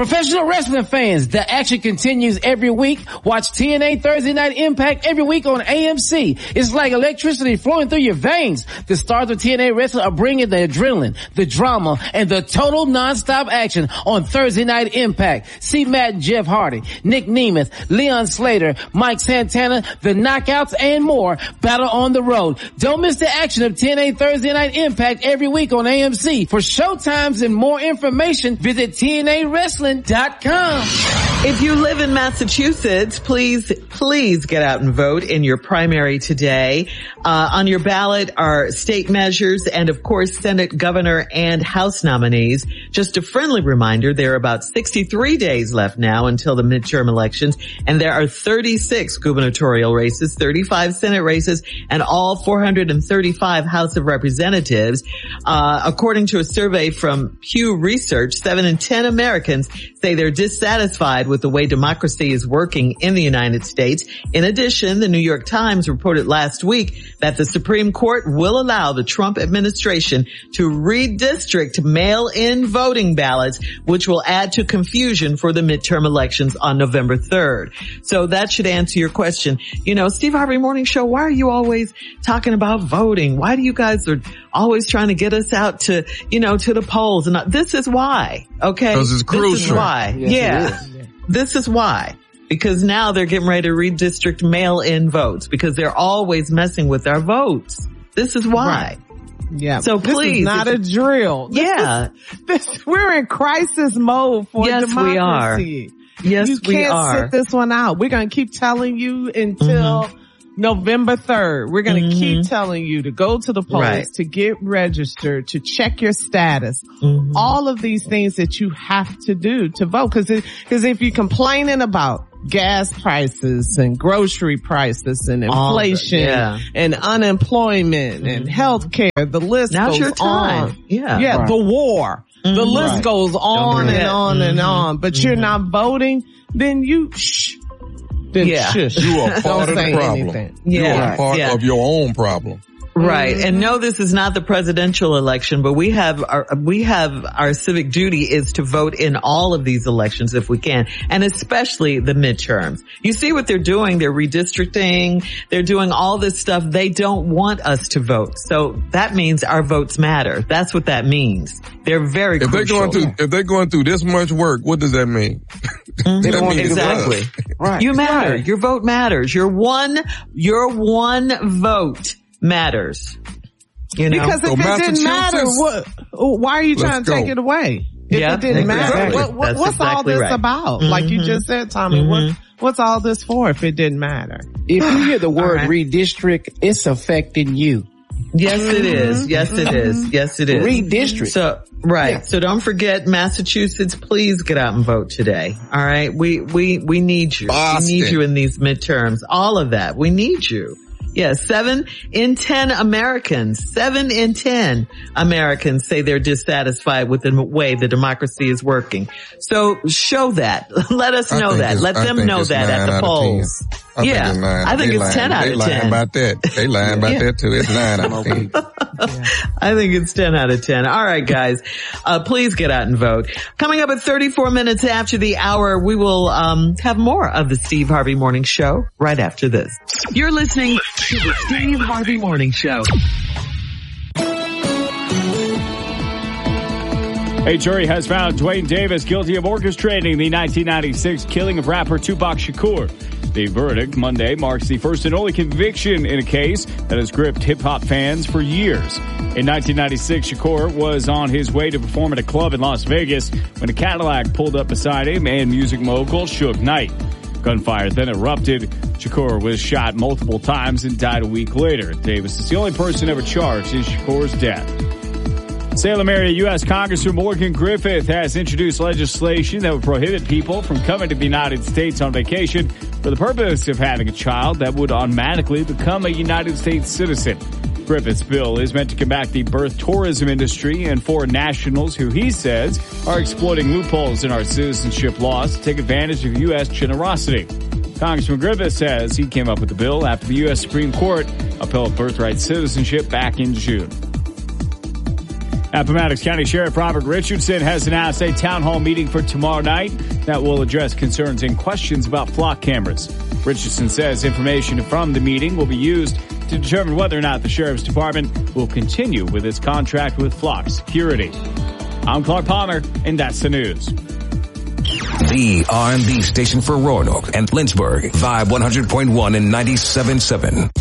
Professional wrestling fans, the action continues every week. Watch TNA Thursday Night Impact every week on AMC. It's like electricity flowing through your veins. The stars of TNA wrestling are bringing the adrenaline, the drama, and the total non-stop action on Thursday Night Impact. See Matt and Jeff Hardy, Nick Nemeth, Leon Slater, Mike Santana, the Knockouts, and more battle on the road. Don't miss the action of TNA Thursday Night Impact every week on AMC. For showtimes and more information, visit TNAWrestling.com. If you live in Massachusetts, please get out and vote in your primary today. On your ballot are state measures and, of course, Senate, governor, and House nominees. Just a friendly reminder, there are about 63 days left now until the midterm elections, and there are 36 gubernatorial races, 35 Senate races, and all 435 House of Representatives. According to a survey from Pew Research, 7 in 10 Americans say they're dissatisfied with the way democracy is working in the United States. In addition, the New York Times reported last week that the Supreme Court will allow the Trump administration to redistrict mail-in voting ballots, which will add to confusion for the midterm elections on November 3rd. So that should answer your question. You know, Steve Harvey Morning Show, why are you always talking about voting? Why do you guys are always trying to get us out to, to the polls? And this is why, okay? Because it's crucial. This is why. Yes, This is why. Because now they're getting ready to redistrict mail-in votes because they're always messing with our votes. This is why. Right. Yeah. So this please. Is not a drill. We're in crisis mode for democracy. Yes, we are. You can't sit this one out. We're going to keep telling you until November 3rd. We're going to keep telling you to go to the polls, to get registered, to check your status. All of these things that you have to do to vote. Cause if you're complaining about gas prices and grocery prices and inflation and unemployment and health care, the list goes on. The war. The list goes on and on and on. But you're not voting, then shush. You are part of the problem. You are part of your own problem. Right. And no, this is not the presidential election, but we have our civic duty is to vote in all of these elections if we can, and especially the midterms. You see what they're doing? They're redistricting. They're doing all this stuff. They don't want us to vote. So that means our votes matter. That's what that means. They're very crucial. If they're going through this much work, what does that mean? Exactly. Right. You matter. Your vote matters. Your one vote matters. Because if it didn't matter, why are you trying to take it away? If it didn't matter, what's all this about? Like you just said, Tommy, what's all this for if it didn't matter? If you hear the word redistrict, it's affecting you. Yes, it is. Yes, it is. Yes, it is. Redistrict. So don't forget, Massachusetts, please get out and vote today. All right. We need you. Boston. We need you in these midterms. All of that. We need you. Yes, 7 in 10 Americans say they're dissatisfied with the way the democracy is working. So show that. Let us know that. Let them know that at the polls. I think it's 10 out of 10. They lying about that. They lying about that too. It's 9 out of 10. I think it's 10 out of 10. All right, guys. Please get out and vote. Coming up at 34 minutes after the hour, we will have more of the Steve Harvey Morning Show right after this. You're listening to the Steve Harvey Morning Show. A jury has found Dwayne Davis guilty of orchestrating the 1996 killing of rapper Tupac Shakur. The verdict Monday marks the first and only conviction in a case that has gripped hip-hop fans for years. In 1996, Shakur was on his way to perform at a club in Las Vegas when a Cadillac pulled up beside him and music mogul Suge Knight. Gunfire then erupted. Shakur was shot multiple times and died a week later. Davis is the only person ever charged in Shakur's death. Salem area U.S. Congressman Morgan Griffith has introduced legislation that would prohibit people from coming to the United States on vacation for the purpose of having a child that would automatically become a United States citizen. Griffith's bill is meant to combat the birth tourism industry and foreign nationals who he says are exploiting loopholes in our citizenship laws to take advantage of U.S. generosity. Congressman Griffith says he came up with the bill after the U.S. Supreme Court upheld birthright citizenship back in June. Appomattox County Sheriff Robert Richardson has announced a town hall meeting for tomorrow night that will address concerns and questions about flock cameras. Richardson says information from the meeting will be used to determine whether or not the Sheriff's Department will continue with its contract with Flock Security. I'm Clark Palmer, and that's the news. The R&B station for Roanoke and Lynchburg, Vibe 100.1 and 97.7.